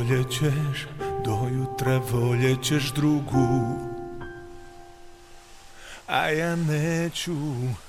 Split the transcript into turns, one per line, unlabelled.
voljećeš, do jutra voljećeš drugu, a ja neću.